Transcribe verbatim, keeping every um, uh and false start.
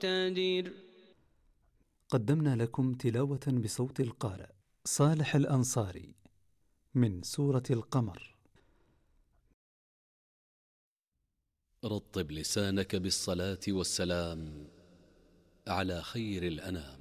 مقتدر. قدمنا لكم تلاوة بصوت القارئ صالح الأنصاري من سورة القمر. رطب لسانك بالصلاة والسلام على خير الأنام.